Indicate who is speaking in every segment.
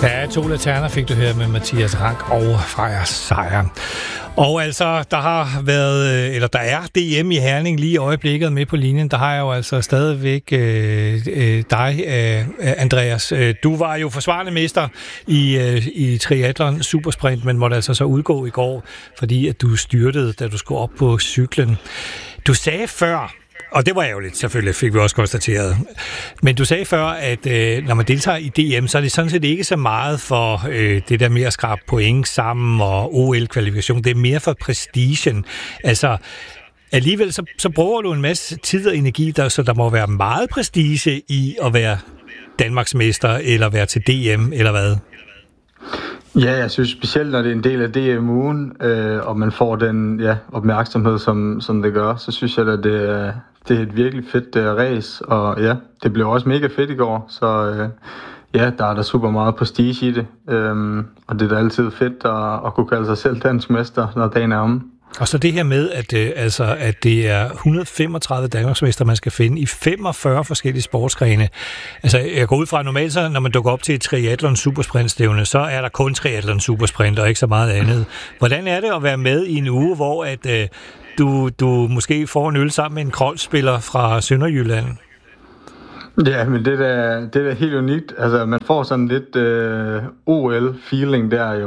Speaker 1: Ja, to laterner fik du her med Mathias Rank og Freja Sejer. Og altså, der er DM i Herning lige i øjeblikket med på linjen. Der har jeg jo altså stadigvæk dig, Andreas. Du var jo forsvarende mester i triathlon supersprint, men måtte altså så udgå i går, fordi at du styrtede, da du skulle op på cyklen. Du sagde før, og det var ærgerligt, selvfølgelig, fik vi også konstateret. Men du sagde før, at når man deltager i DM, så er det sådan set ikke så meget for det der med at skrabe point sammen og OL-kvalifikation. Det er mere for prestigen. Altså, alligevel så bruger du en masse tid og energi, så der må være meget prestige i at være Danmarksmester eller være til DM, eller hvad?
Speaker 2: Ja, jeg synes specielt, når det er en del af DM-ugen, og man får den opmærksomhed, som det gør, så synes jeg, at det er et virkelig fedt race, og ja, det blev også mega fedt i går, så der er der super meget prestige i det, og det er da altid fedt at kunne kalde sig selv dansk mester, når dagen er om. Og
Speaker 1: så det her med, at det er 135 danmarksmester, man skal finde i 45 forskellige sportsgrene. Altså, jeg går ud fra normalt, så når man dukker op til et triathlon supersprintstævne, så er der kun triathlon supersprint og ikke så meget andet. Hvordan er det at være med i en uge, hvor du måske får en øl sammen med en Krold-spiller fra Sønderjylland?
Speaker 2: Ja, men det er helt unikt. Altså, man får sådan lidt OL-feeling der jo.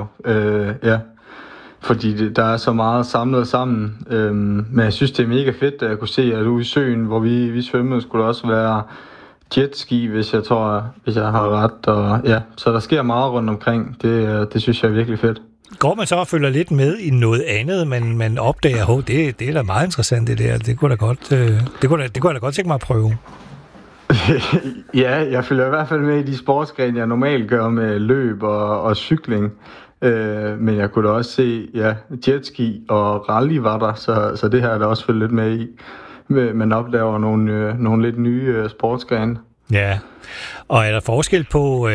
Speaker 2: Fordi der er så meget samlet sammen. Men jeg synes, det er mega fedt, at jeg kunne se, at ude i søen, hvor vi svømmede, skulle der også være jetski, hvis jeg har ret. Og ja, så der sker meget rundt omkring. Det synes jeg er virkelig fedt.
Speaker 1: Går man så og følger lidt med i noget andet, men man opdager, det er da meget interessant det der. Det kunne jeg da godt tænke mig at prøve.
Speaker 2: Ja, jeg følger i hvert fald med i de sportsgrene, jeg normalt gør med løb og cykling. Men jeg kunne da også se, jetski og rally var der, så det her er der også følge lidt med i. Man opdager nogle lidt nye sportsgrene. Ja,
Speaker 1: og er der forskel på,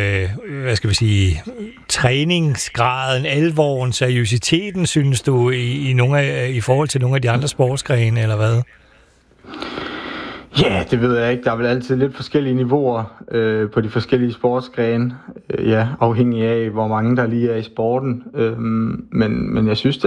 Speaker 1: træningsgraden, alvoren, seriøsiteten, synes du, i forhold til nogle af de andre sportsgrene, eller hvad?
Speaker 2: Ja, det ved jeg ikke. Der er vel altid lidt forskellige niveauer på de forskellige sportsgrene, afhængig af, hvor mange der lige er i sporten. Men jeg synes,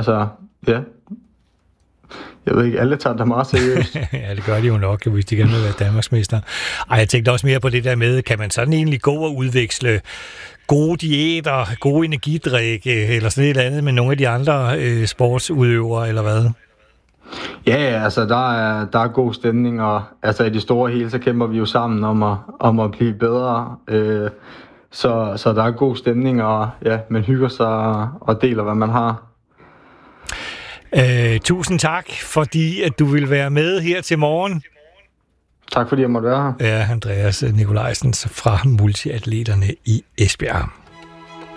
Speaker 2: jeg ved ikke, alle tager det meget seriøst.
Speaker 1: Ja, det gør de jo nok, hvis de gerne vil være Danmarksmester. Jeg tænkte også mere på det der med, kan man sådan egentlig gå og udveksle gode diæter, gode energidrikke, eller sådan et eller andet med nogle af de andre sportsudøvere, eller hvad?
Speaker 2: Ja, altså der er god stemning, og altså i det store hele, så kæmper vi jo sammen om at blive bedre. Så der er god stemning, og ja, man hygger sig og deler, hvad man har.
Speaker 1: Tusind tak, fordi at du vil være med her til morgen.
Speaker 2: Tak fordi jeg måtte være her.
Speaker 1: Ja, Andreas Nikolajsen fra Multiatleterne i Esbjerg.